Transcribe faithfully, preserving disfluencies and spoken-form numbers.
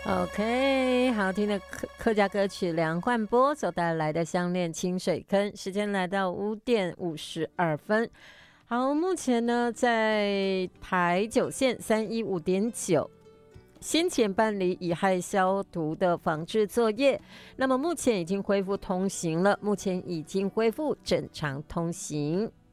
OK， 好听的客客家歌曲梁焕波所带来的《相恋清水坑》，时间来到五点五十二分。好，目前呢在台九线三一五点九。先前办理乙亥消毒的防治作业，那么目前已经恢复通行了，目前已经恢复正常通行。